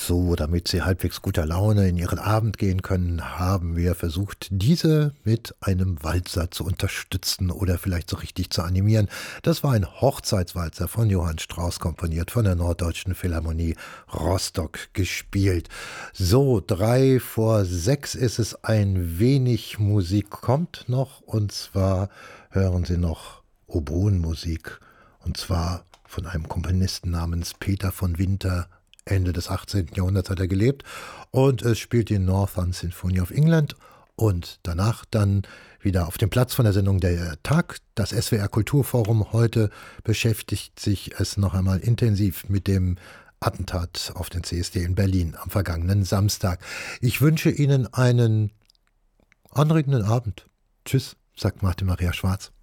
So, damit Sie halbwegs guter Laune in Ihren Abend gehen können, haben wir versucht, diese mit einem Walzer zu unterstützen oder vielleicht so richtig zu animieren. Das war ein Hochzeitswalzer von Johann Strauss, komponiert von der Norddeutschen Philharmonie Rostock gespielt. So, 5:03 ist es, ein wenig Musik kommt noch, und zwar hören Sie noch Oboenmusik, und zwar von einem Komponisten namens Peter von Winter. Ende des 18. Jahrhunderts hat er gelebt, und es spielt die Northern Symphony of England, und danach dann wieder auf dem Platz von der Sendung Der Tag, das SWR Kulturforum. Heute beschäftigt sich es noch einmal intensiv mit dem Attentat auf den CSD in Berlin am vergangenen Samstag. Ich wünsche Ihnen einen anregenden Abend. Tschüss, sagt Martin Maria Schwarz.